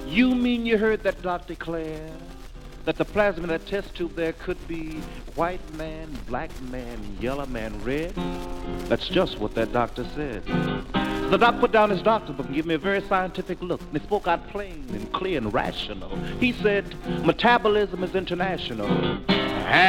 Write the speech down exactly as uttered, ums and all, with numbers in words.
You mean you heard that doctor declare that the plasma in that test tube there could be white man, black man, yellow man, red? That's just what that doctor said. So the doc put down his doctor book and gave me a very scientific look. And he spoke out plain and clear and rational. He said, metabolism is international.